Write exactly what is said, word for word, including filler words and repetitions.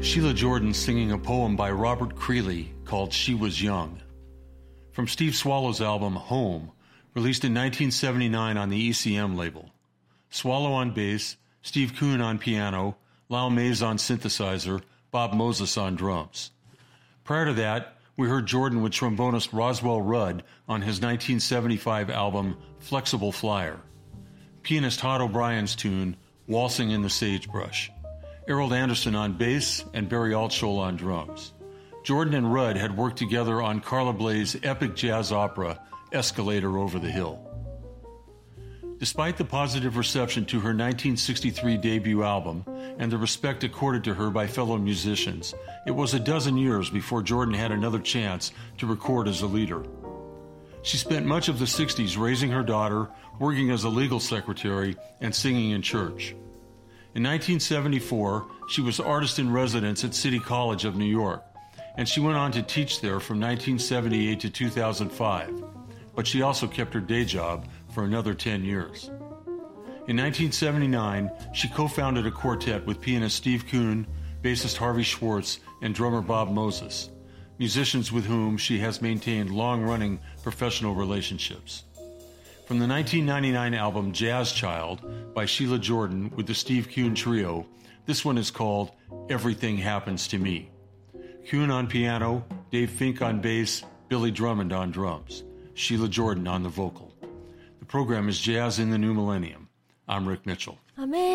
Sheila Jordan singing a poem by Robert Creeley called She Was Young. From Steve Swallow's album Home, released in nineteen seventy-nine on the E C M label. Swallow on bass, Steve Kuhn on piano, Lyle Mays on synthesizer, Bob Moses on drums. Prior to that, we heard Jordan with trombonist Roswell Rudd on his nineteen seventy-five album Flexible Flyer. Pianist Todd O'Brien's tune, Waltzing in the Sagebrush. Errol Anderson on bass and Barry Altschul on drums. Jordan and Rudd had worked together on Carla Bley's epic jazz opera, Escalator Over the Hill. Despite the positive reception to her nineteen sixty-three debut album and the respect accorded to her by fellow musicians, it was a dozen years before Jordan had another chance to record as a leader. She spent much of the sixties raising her daughter, working as a legal secretary, and singing in church. In nineteen seventy-four, she was artist in residence at City College of New York, and she went on to teach there from nineteen seventy-eight to two thousand five, but she also kept her day job for another ten years. In nineteen seventy-nine, she co-founded a quartet with pianist Steve Kuhn, bassist Harvey Schwartz, and drummer Bob Moses, musicians with whom she has maintained long-running professional relationships. From the nineteen ninety-nine album Jazz Child by Sheila Jordan with the Steve Kuhn Trio, this one is called Everything Happens to Me. Kuhn on piano, Dave Fink on bass, Billy Drummond on drums, Sheila Jordan on the vocal. The program is Jazz in the New Millennium. I'm Rick Mitchell. Amen.